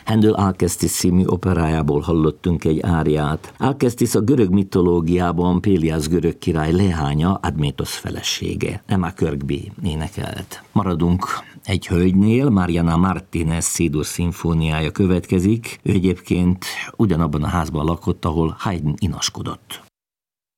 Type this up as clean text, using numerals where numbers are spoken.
Handel Alcestis című operájából hallottunk egy áriát. Alcestis a görög mitológiában Péliász görög király leánya, Admétosz felesége. Emma Kirkby énekelt. Maradunk egy hölgynél, Mariana Martínez C-dur szimfóniája következik. Ő egyébként ugyanabban a házban lakott, ahol Haydn inaskodott.